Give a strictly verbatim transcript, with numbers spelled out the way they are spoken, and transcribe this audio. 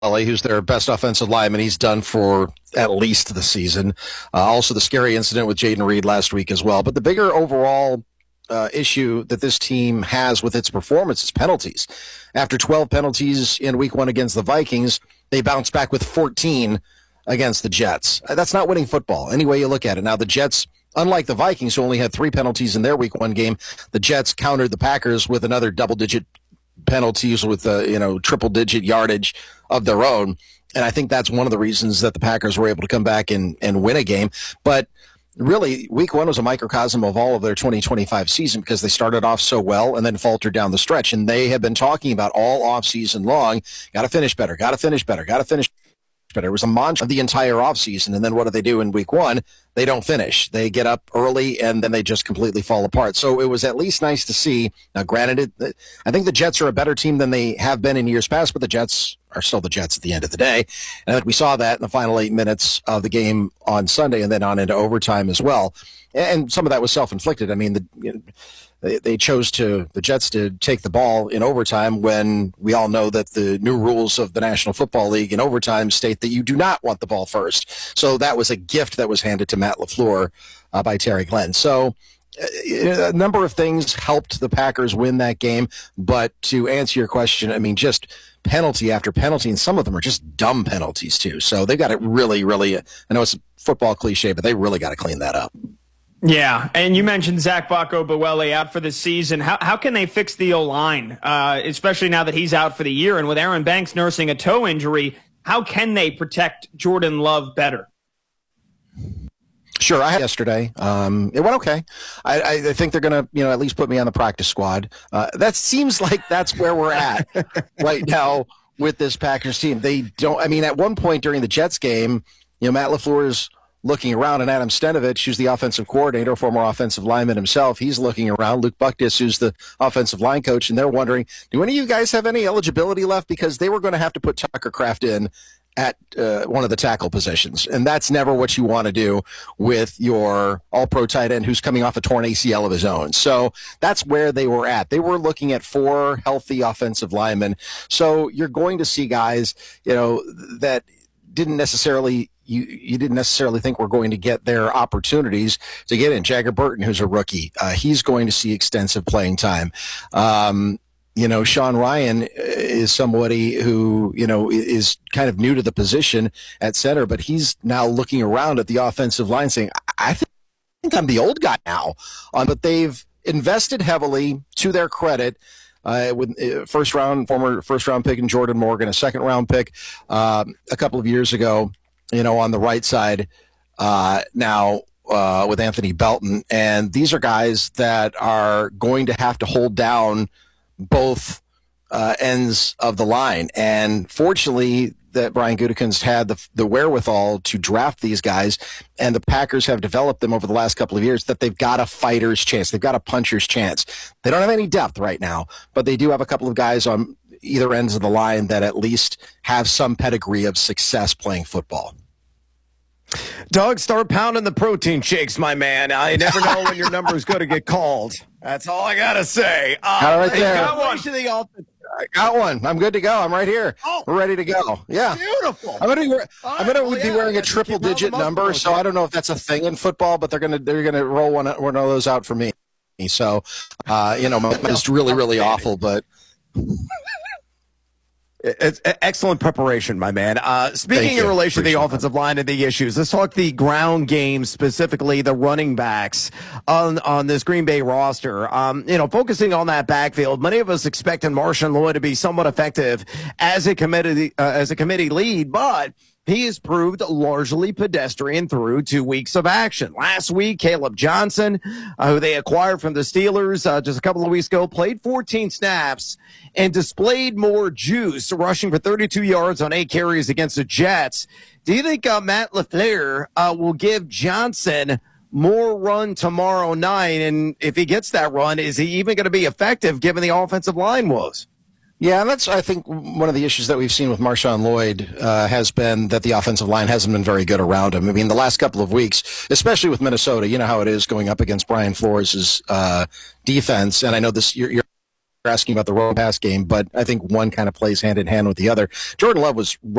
who's their best offensive lineman. He's done for at least the season. Uh, also, the scary incident with Jaden Reed last week as well. But the bigger overall uh, issue that this team has with its performance is penalties. After twelve penalties in week one against the Vikings, they bounced back with fourteen against the Jets. That's not winning football, any way you look at it. Now, the Jets, unlike the Vikings, who only had three penalties in their week one game, the Jets countered the Packers with another double-digit penalties with uh, you know triple-digit yardage of their own. And I think that's one of the reasons that the Packers were able to come back and, and win a game. But really, week one was a microcosm of all of their twenty twenty-five season because they started off so well and then faltered down the stretch. And they have been talking about all offseason long, got to finish better, got to finish better, got to finish better. It was a mantra of the entire offseason. And then what do they do in week one? They don't finish. They get up early, and then they just completely fall apart. So it was at least nice to see. Now, granted, it, I think the Jets are a better team than they have been in years past, but the Jets are still the Jets at the end of the day. And I think we saw that in the final eight minutes of the game on Sunday and then on into overtime as well. And some of that was self-inflicted. I mean, the, you know, they, they chose to, the Jets to take the ball in overtime when we all know that the new rules of the National Football League in overtime state that you do not want the ball first. So that was a gift that was handed to Matt LaFleur uh, by Terry Glenn. So a number of things helped the Packers win that game. But to answer your question, I mean, just penalty after penalty, and some of them are just dumb penalties too. So they've got to really, really, I know it's a football cliche, but they really got to clean that up. Yeah, and you mentioned Zach Bako-Buele out for the season. How how can they fix the O-line, uh, especially now that he's out for the year? And with Aaron Banks nursing a toe injury, how can they protect Jordan Love better? Sure, I had yesterday. Um, it went okay. I, I think they're going to, you know, at least put me on the practice squad. Uh, that seems like that's where we're at right now with this Packers team. They don't. I mean, at one point during the Jets game, you know, Matt LaFleur's looking around, and Adam Stenovich, who's the offensive coordinator, former offensive lineman himself, he's looking around. Luke Bucktis, who's the offensive line coach, and they're wondering, do any of you guys have any eligibility left? Because they were going to have to put Tucker Kraft in at uh, one of the tackle positions, and that's never what you want to do with your all-pro tight end who's coming off a torn A C L of his own. So that's where they were at. They were looking at four healthy offensive linemen. So you're going to see guys, you know, that didn't necessarily You, you didn't necessarily think we're going to get their opportunities to get in. Jagger Burton, who's a rookie, uh, he's going to see extensive playing time. Um, you know, Sean Ryan is somebody who, you know, is kind of new to the position at center, but he's now looking around at the offensive line saying, I think I'm the old guy now. Um, but they've invested heavily, to their credit, Uh, with uh, first round, former first round pick in Jordan Morgan, a second round pick uh, a couple of years ago, you know, on the right side uh, now uh, with Anthony Belton. And these are guys that are going to have to hold down both uh, ends of the line. And fortunately, that Brian Gutekunst had the, the wherewithal to draft these guys, and the Packers have developed them over the last couple of years that they've got a fighter's chance. They've got a puncher's chance. They don't have any depth right now, but they do have a couple of guys on either ends of the line that at least have some pedigree of success playing football. Doug, start pounding the protein shakes, my man. I never know when your number is going to get called. That's all I got to say. Uh, all right there. Got one. To the offense. I got one. I'm good to go. I'm right here. Oh, we're ready to go. Yeah. Beautiful. I'm going to I'm going to well, be yeah, wearing a triple digit number, so I don't know if that's a thing in football, but they're going to they're going to roll one one of those out for me. So, uh, you know, it's really really awful, but it's excellent preparation, my man. Uh, speaking in relation to the offensive line and the issues, let's talk the ground game, specifically the running backs on on this Green Bay roster. Um, you know, focusing on that backfield, many of us expecting Marshawn Lloyd to be somewhat effective as a committee uh, as a committee lead, but he has proved largely pedestrian through two weeks of action. Last week, Caleb Johnson, uh, who they acquired from the Steelers uh, just a couple of weeks ago, played fourteen snaps and displayed more juice, rushing for thirty-two yards on eight carries against the Jets. Do you think uh, Matt LaFleur uh, will give Johnson more run tomorrow night? And if he gets that run, is he even going to be effective given the offensive line woes? Yeah, and that's, I think, one of the issues that we've seen with Marshawn Lloyd uh, has been that the offensive line hasn't been very good around him. I mean, the last couple of weeks, especially with Minnesota, you know how it is going up against Brian Flores' uh, defense. And I know this, you're, you're asking about the run pass game, but I think one kind of plays hand in hand with the other. Jordan Love was